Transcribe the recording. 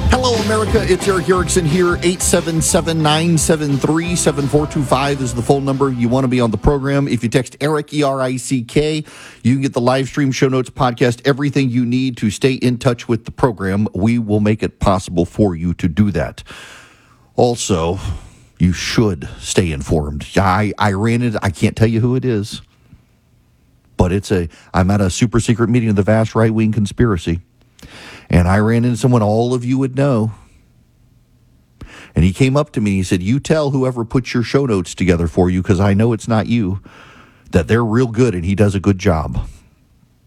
Hello, America. It's Eric Erickson here. 877-973-7425 is the phone number. You want to be on the program. If you text Eric, E-R-I-C-K, you can get the live stream, show notes, podcast, everything you need to stay in touch with the program. We will make it possible for you to do that. Also, you should stay informed. I ran it. I can't tell you who it is, but I'm at a super secret meeting of the vast right-wing conspiracy. And I ran into someone all of you would know. And he came up to me and he said, you tell whoever puts your show notes together for you, because I know it's not you, that they're real good and he does a good job.